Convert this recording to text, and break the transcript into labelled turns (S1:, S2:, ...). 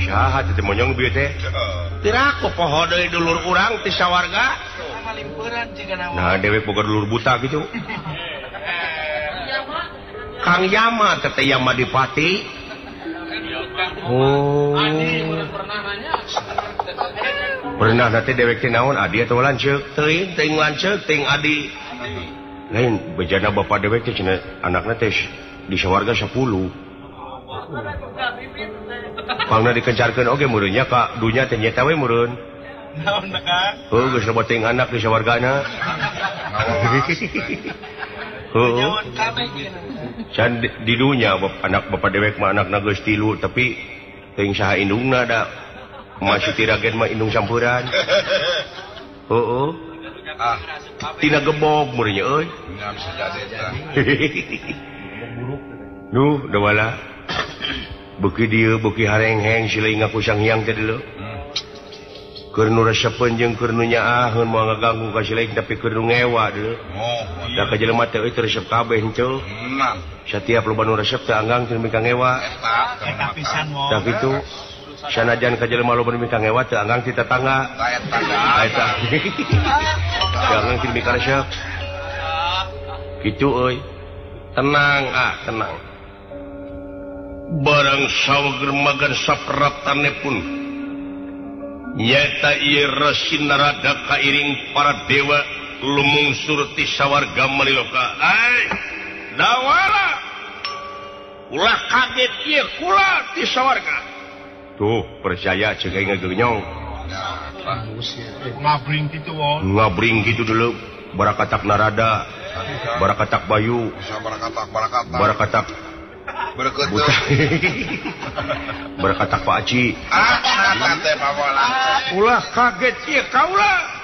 S1: tiraku poho deui dulur urang ti sawarga. Nah dewe boga dulur buta gitu. Kang Yama teh Yama Dipati. Oh. Pernah nanti dewek teh naon Adi atau lanceuk teuing teuing lanceuk teuing Adi. Lain bejana bapak dewek teh cenah anakna teh di sawarga 10. Pangna dikencarkeun oge meureun nya ka dunya teh nyeta we meureun. Naon da Kang? Heuh geus loba teuing anak di sawargana. Heuh. Can di dunya anak bapak dewek mah anakna geus 3 tapi teuing saha indungna da. Masih tiragen mah indung campuran. Heuh. Tina gebog meureun nya euy. Nuh da wala. Beuki dieu beuki harengheng sileuing ngaku Sang Hyang teh deuleu. Keur nu resepeun jeung keur nu nyaaheun moal ngaganggu ka sileuing tapi keur nu ngewa deuleu. Da ka jelema teh euy teu resep kabeh henteu. Satiap loba nu resep teh anggang teu mika ngewa. Eta pisan mo. Da kitu. Sanajan ka jelema loba nu mika ngewa teu anggang ti tetangga. Eta. Jangan teu mika resep. Kitu euy. Tenang tenang. Barang saweger magan sapratanepun nyata ieu Resi Narada kairing para dewa lumungsur ti sawarga Maliloka. Dawala ulah kaget ieu kula ti sawarga. Tuh percaya ceuk aing ngageunyong. Ngabring kitu won. Ngabring kitu dulu barakatak Narada. Barakatak Bayu. Barakatak berkata Pak Aci. Ulah kaget ya kaulah.